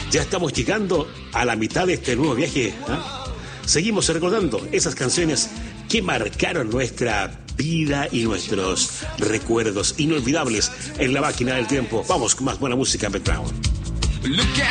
Ya estamos llegando a la mitad de este nuevo viaje, ¿eh? Seguimos recordando esas canciones que marcaron nuestra vida y nuestros recuerdos inolvidables en la máquina del tiempo. Vamos con más buena música en Background.